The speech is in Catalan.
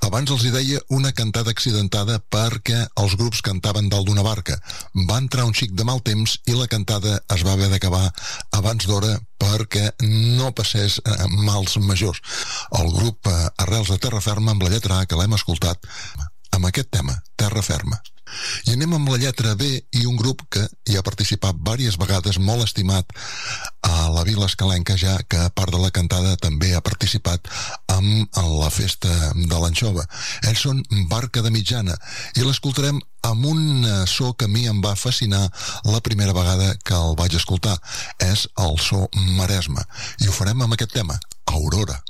Abans els hi deia una cantada accidentada perquè els grups cantaven dalt d'una barca. Va entrar un xic de mal temps i la cantada es va haver d'acabar abans d'hora perquè no passés mals majors. El grup Arrels de Terra Ferma amb la lletra A, que l'hem escoltat amb aquest tema, Terra Ferma. I anem amb la lletra B i un grup que hi ha participat diverses vegades, molt estimat a la Vila Escalenca, ja que a part de la cantada també ha participat amb la festa de l'anxova. Ells són Barca de Mitjana i l'escoltarem amb un so que a mi em va fascinar la primera vegada que el vaig escoltar. És el so Maresme i ho farem amb aquest tema, Aurora.